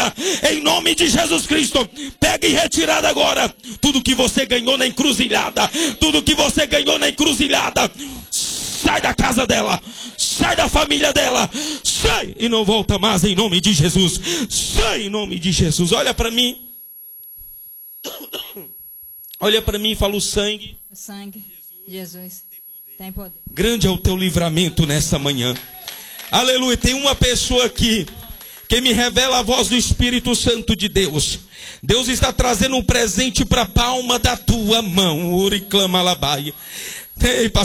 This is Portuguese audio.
agora, em nome de Jesus Cristo. Pega e retira agora tudo que você ganhou na encruzilhada. Tudo que você ganhou na encruzilhada. Sai da casa dela, sai da família dela, sai e não volta mais em nome de Jesus. Sai em nome de Jesus. Olha para mim. Olha para mim e fala: o sangue. O sangue de Jesus tem poder. Grande é o teu livramento nessa manhã. Aleluia. Tem uma pessoa aqui que me revela a voz do Espírito Santo de Deus. Deus está trazendo um presente para a palma da tua mão. Uriclama labaia. Ei,